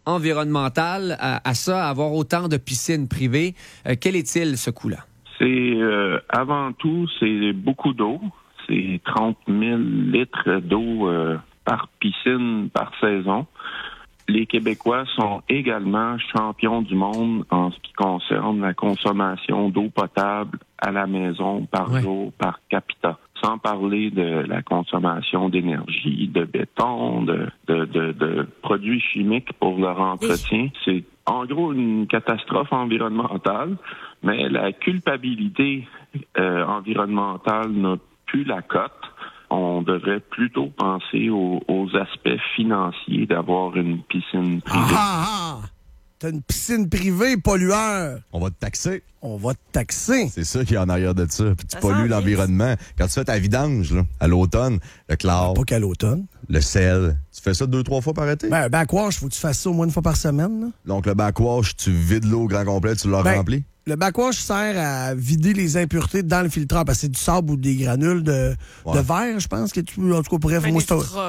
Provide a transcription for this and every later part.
environnemental à ça, à avoir autant de piscines privées. Quel est-il, ce coût-là? C'est avant tout, c'est beaucoup d'eau. C'est 30 000 litres d'eau par piscine par saison. Les Québécois sont également champions du monde en ce qui concerne la consommation d'eau potable à la maison par jour, par capita. Sans parler de la consommation d'énergie, de béton, de produits chimiques pour leur entretien. C'est en gros une catastrophe environnementale, mais la culpabilité environnementale n'a plus la cote. On devrait plutôt penser aux aspects financiers d'avoir une piscine privée. T'as une piscine privée, pollueur. On va te taxer. On va te taxer. C'est ça qui est en arrière de ça. Puis tu pollues l'environnement. Quand tu fais ta vidange, là, à l'automne, le chlore. Pas qu'à l'automne. Le sel. Tu fais ça 2-3 fois par été? Ben, un backwash, faut que tu fasses ça au moins une fois par semaine. Là. Donc, le backwash, tu vides l'eau au grand complet, tu l'as rempli? Le backwash sert à vider les impuretés dans le filtreur parce que c'est du sable ou des granules de verre, je pense. Que tu, en tout cas, bref, moi,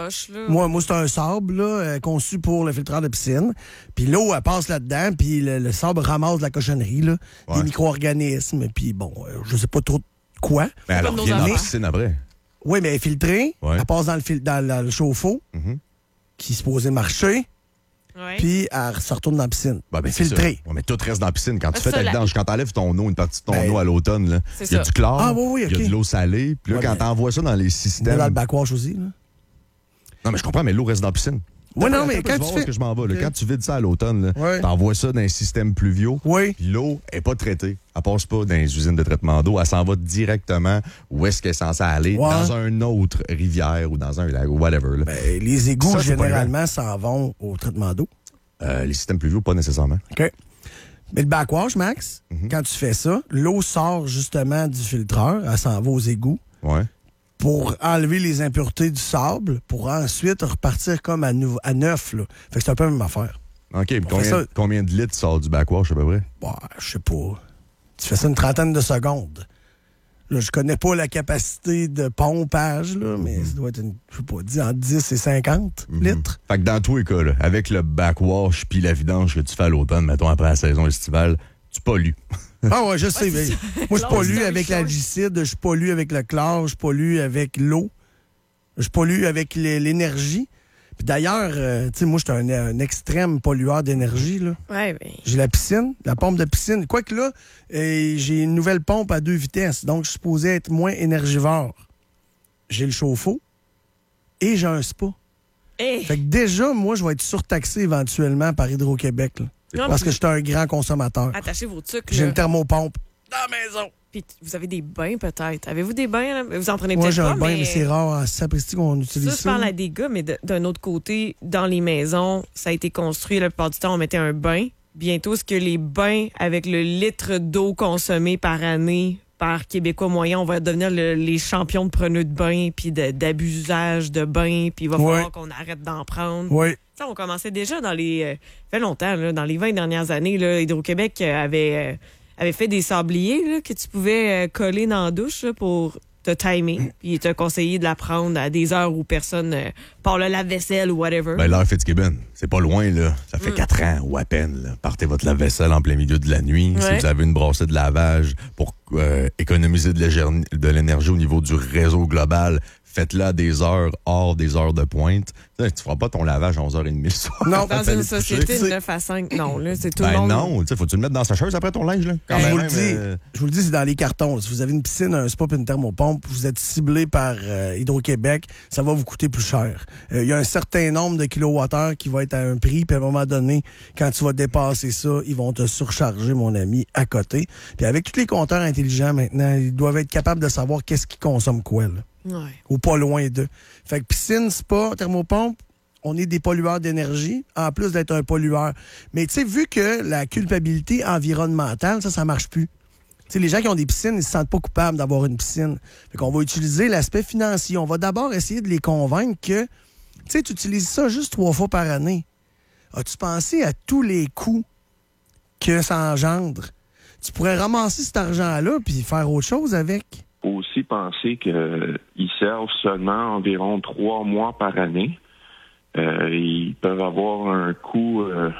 c'est un sable là, conçu pour le filtreur de piscine. Puis l'eau, elle passe là-dedans, puis le sable ramasse de la cochonnerie, là, des micro-organismes, puis bon, je sais pas trop quoi. Mais alors, revient dans la piscine après. Oui, mais elle est filtrée. Ouais. Elle passe dans le chauffe-eau qui est supposé marcher. Ouais. Puis elle se retourne dans la piscine. Ben, filtré. Ouais, mais tout reste dans la piscine. Quand tu fais ta vidange, quand t'enlèves ton eau, une partie de ton eau à l'automne, il y a du chlore, il y a de l'eau salée. Puis là, quand t'envoies ça dans les systèmes... Dans le backwash aussi. Là. Non, mais je comprends, mais l'eau reste dans la piscine. Oui, non, mais quand tu fais... que je m'en vais. Quand tu vides ça à l'automne, t'envoies ça dans un système pluviaux. Oui. Puis l'eau n'est pas traitée. Elle passe pas dans les usines de traitement d'eau. Elle s'en va directement où est-ce qu'elle est censée aller, dans une autre rivière ou dans un lac ou whatever. Là. Ben, les égouts, généralement, s'en vont au traitement d'eau. Les systèmes pluviaux, pas nécessairement. OK. Mais le backwash, Max, quand tu fais ça, l'eau sort justement du filtreur. Elle s'en va aux égouts. Ouais. Pour enlever les impuretés du sable, pour ensuite repartir comme à neuf. Là. Fait que c'est un peu la même affaire. OK. Combien de litres sort du backwash, à peu près? Bah, je sais pas. Tu fais ça une trentaine de secondes. Là, je connais pas la capacité de pompage, là, mais ça doit être, je sais pas, entre 10 et 50 litres. Fait que dans tous les cas, là, avec le backwash puis la vidange que tu fais à l'automne, mettons après la saison estivale, tu pollues. Ah ouais, je sais. Moi, je pollue avec l'algicide, je pollue avec le chlore, je pollue avec l'eau, je pollue avec l'énergie. Puis d'ailleurs, tu sais, moi, je suis un extrême pollueur d'énergie. Là. Ouais, ben... J'ai la piscine, la pompe de piscine. Quoique là, j'ai une nouvelle pompe à 2 vitesses, donc je suis supposé être moins énergivore. J'ai le chauffe-eau et j'ai un spa. Fait que déjà, moi, je vais être surtaxé éventuellement par Hydro-Québec. Là, parce que je suis un grand consommateur. Attachez vos trucs. J'ai une thermopompe dans la maison. Puis vous avez des bains, peut-être. Avez-vous des bains? Là? Vous en prenez Moi, peut-être j'ai pas, un bain, mais c'est rare. C'est apprécié qu'on utilise ça. Ça, je parle à des gars, mais d'un autre côté, dans les maisons, ça a été construit. La plupart du temps, on mettait un bain. Bientôt, est-ce que les bains, avec le litre d'eau consommé par année par Québécois moyen, on va devenir les champions de preneux de bain, puis d'abusage de bain, puis il va falloir qu'on arrête d'en prendre. Oui. Ça, on commençait déjà dans les... fait longtemps, là, dans les 20 dernières années, là, Hydro-Québec avait fait des sabliers là, que tu pouvais coller dans la douche là, pour te timer. Puis il t'a conseillé de la prendre à des heures où personne part le lave-vaisselle ou whatever. Ben, l'heure Fitzgibbon, c'est pas loin, là. Ça fait 4 ans ou à peine. Là. Partez votre lave-vaisselle en plein milieu de la nuit. Si vous avez une brassée de lavage pour économiser de l'énergie au niveau du réseau global, faites-le à des heures hors des heures de pointe. Tu feras pas ton lavage à 11h30 le soir. Non, dans une société de 9 à 5, non. Là, c'est tout le monde. Non, faut tu le mettre dans sa sécheuse après ton linge. Là, je vous le dis, c'est dans les cartons. Là. Si vous avez une piscine, un spa et une thermopompe, vous êtes ciblé par Hydro-Québec, ça va vous coûter plus cher. Il y a un certain nombre de kilowattheures qui va être à un prix, puis à un moment donné, quand tu vas dépasser ça, ils vont te surcharger, mon ami, à côté. Puis avec tous les compteurs intelligents maintenant, ils doivent être capables de savoir qu'est-ce qu'ils consomment quoi. Là. Ouais. Ou pas loin d'eux. Fait que piscine, spa, thermopompe, on est des pollueurs d'énergie, en plus d'être un pollueur. Mais tu sais, vu que la culpabilité environnementale, ça marche plus. Tu sais, les gens qui ont des piscines, ils se sentent pas coupables d'avoir une piscine. Fait qu'on va utiliser l'aspect financier. On va d'abord essayer de les convaincre que, tu sais, tu utilises ça juste 3 fois par année. As-tu pensé à tous les coûts que ça engendre? Tu pourrais ramasser cet argent-là puis faire autre chose avec. Aussi penser qu'ils servent seulement environ 3 mois par année. Ils peuvent avoir un coût